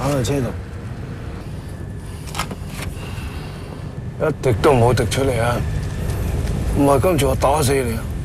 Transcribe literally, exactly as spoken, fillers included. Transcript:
躺喺車度，一滴都唔好滴出嚟啊！唔係今次我打死你啊！